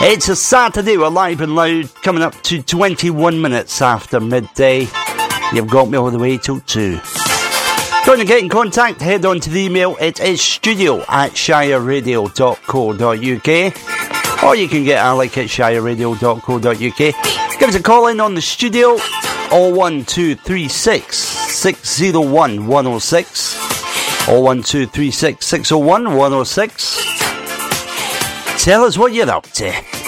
It's a Saturday, we're live and loud, coming up to 21 minutes after midday. You've got me all the way till 2. Going to get in contact, head on to the email. It is studio@shireradio.co.uk, or you can get Alec at shireradio.co.uk. Give us a call in on the studio, 01236 601 106, 01236 601 106. Tell us what you're up to.